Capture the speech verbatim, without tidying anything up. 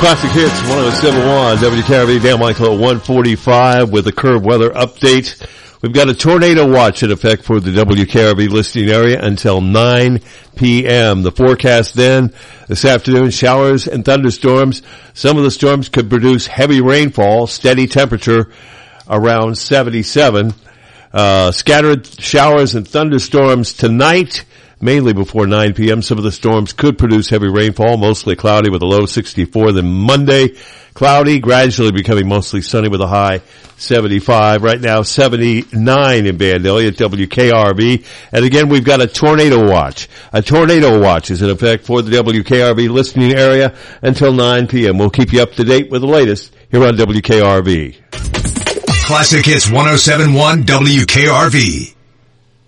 Classic Hits one oh seven point one W K R V, Dan Michael at one forty-five with the current weather update. We've got a tornado watch in effect for the W K R V listening area until nine p.m. The forecast then, this afternoon, showers and thunderstorms. Some of the storms could produce heavy rainfall, steady temperature around seventy-seven. Uh, scattered showers and thunderstorms tonight, mainly before nine p.m. Some of the storms could produce heavy rainfall, mostly cloudy with a low sixty-four. Then Monday, cloudy, gradually becoming mostly sunny with a high seventy-five. Right now, seventy-nine in Vandalia at W K R V. And again, we've got a tornado watch. A tornado watch is in effect for the W K R V listening area until nine p.m. We'll keep you up to date with the latest here on W K R V. Classic Hits one oh seven point one W K R V.